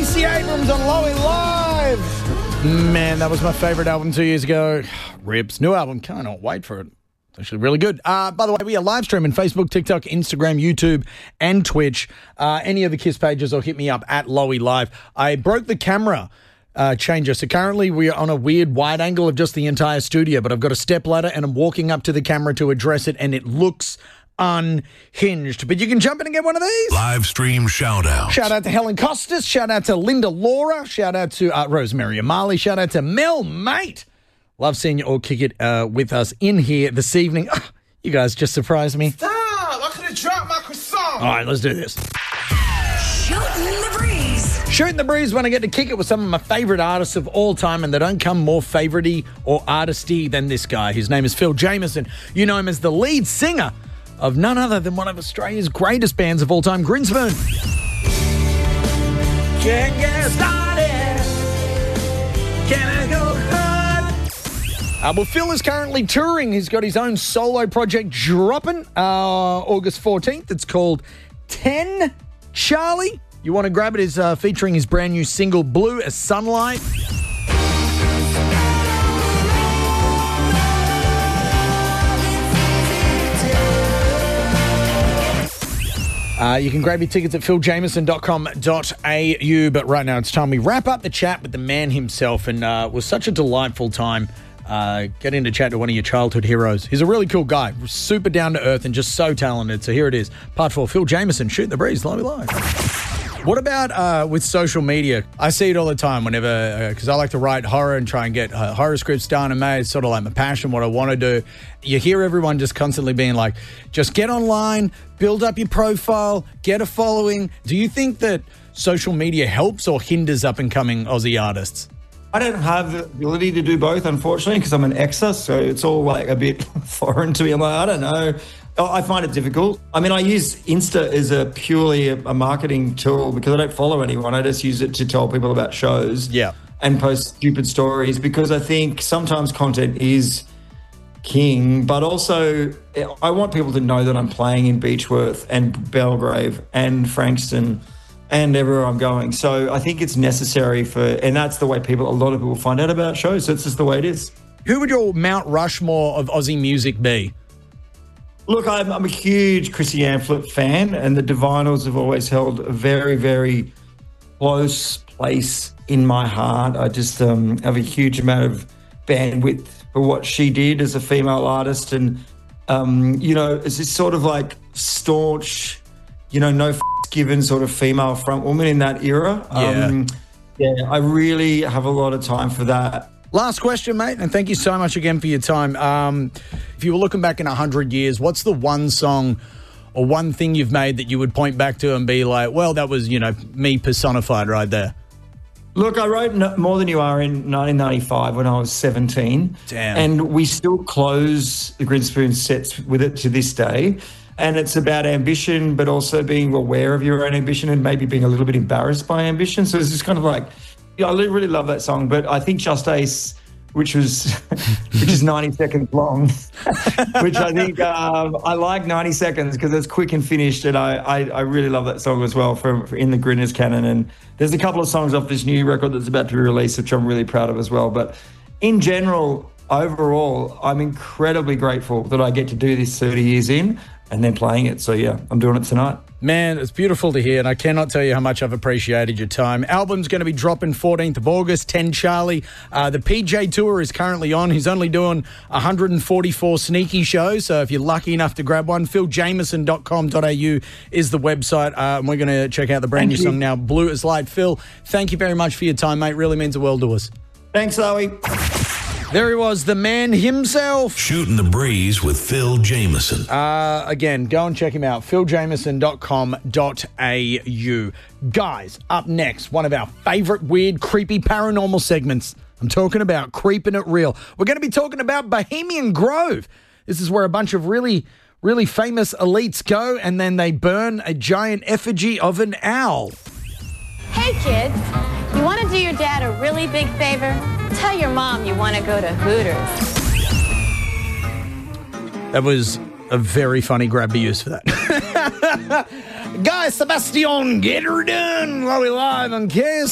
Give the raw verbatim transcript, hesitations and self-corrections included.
Stacey Abrams on Lowy Live. Man, that was my favourite album two years ago. Ribs. New album. Cannot wait for it. It's actually really good. Uh, by the way, we are live streaming Facebook, TikTok, Instagram, YouTube, and Twitch. Uh, any of the KISS pages or hit me up at Lowy Live. I broke the camera uh, changer. So currently we are on a weird wide angle of just the entire studio, but I've got a step ladder and I'm walking up to the camera to address it, and it looks unhinged. But you can jump in and get one of these. Live stream shout out. Shout out to Helen Costas. Shout out to Linda Laura. Shout out to uh, Rosemary Amali. Shout out to Mel Mate. Love seeing you all kick it uh, with us in here this evening. Oh, you guys just surprised me. Stop! I could have dropped my croissant. All right, let's do this. Shooting the breeze. Shooting the breeze when I get to kick it with some of my favourite artists of all time, and they don't come more favourite-y or artisty than this guy. His name is Phil Jamieson. You know him as the lead singer of none other than one of Australia's greatest bands of all time, Grinspoon. Can't get started. Can I go hard? Uh, well, Phil is currently touring. He's got his own solo project dropping uh, August fourteenth. It's called ten Charlie. You want to grab it? It's uh, featuring his brand new single, Blue as Sunlight. Uh, you can grab your tickets at phil jamieson dot com dot a u. But right now it's time we wrap up the chat with the man himself. And uh, it was such a delightful time uh, getting to chat to one of your childhood heroes. He's a really cool guy, super down to earth and just so talented. So here it is, part four, Phil Jamieson, Shooting the Breeze, Live Live. What about uh, with social media? I see it all the time whenever, because uh, I like to write horror and try and get uh, horror scripts done and made. It's sort of like my passion, what I want to do. You hear everyone just constantly being like, just get online, build up your profile, get a following. Do you think that social media helps or hinders up-and-coming Aussie artists? I don't have the ability to do both, unfortunately, because I'm an exer, so it's all like a bit foreign to me. I'm like, I don't know. I find it difficult. I mean, I use Insta as a purely a, a marketing tool because I don't follow anyone. I just use it to tell people about shows yeah. and post stupid stories because I think sometimes content is king, but also I want people to know that I'm playing in Beechworth and Belgrave and Frankston and everywhere I'm going. So I think it's necessary for, and that's the way people, a lot of people find out about shows. So it's just the way it is. Who would your Mount Rushmore of Aussie music be? Look, I'm, I'm a huge Chrissy Amphlett fan, and the Divinals have always held a very, very close place in my heart. I just um, have a huge amount of bandwidth for what she did as a female artist, and, um, you know, it's this sort of like staunch, you know, no f- given sort of female front woman in that era. Yeah. Um, yeah, I really have a lot of time for that. Last question, mate, and thank you so much again for your time. Um, if you were looking back in one hundred years, what's the one song or one thing you've made that you would point back to and be like, well, that was, you know, me personified right there? Look, I wrote no, More Than You Are in nineteen ninety-five when I was seventeen. Damn. And we still close the Grinspoon sets with it to this day. And it's about ambition, but also being aware of your own ambition and maybe being a little bit embarrassed by ambition. So it's just kind of like... Yeah, I really love that song, but I think Just Ace, which was, which is ninety seconds long, which I think um, I like ninety seconds because it's quick and finished, and I, I, I really love that song as well for, for In the Grinners canon. And there's a couple of songs off this new record that's about to be released, which I'm really proud of as well. But in general, overall, I'm incredibly grateful that I get to do this thirty years in and then playing it. So yeah, I'm doing it tonight. Man, it's beautiful to hear, and I cannot tell you how much I've appreciated your time. Album's going to be dropping fourteenth of August, ten Charlie. Uh, the P J Tour is currently on. He's only doing one hundred forty-four sneaky shows, so if you're lucky enough to grab one, phil jamieson dot com dot a u is the website, uh, and we're going to check out the brand Thank new you. song now, Blue as Light. Phil, thank you very much for your time, mate. Really means the world to us. Thanks, Zoe. There he was, the man himself. Shooting the Breeze with Phil Jamieson. Uh, again, go and check him out, phil jamieson dot com dot a u. Guys, up next, one of our favourite weird, creepy, paranormal segments. I'm talking about Creeping It Real. We're going to be talking about Bohemian Grove. This is where a bunch of really, really famous elites go, and then they burn a giant effigy of an owl. Hey kids, you want to do your dad a really big favor? Tell your mom you want to go to Hooters. That was a very funny grab to use for that. Guy Sebastian, get her done while we live on KISS.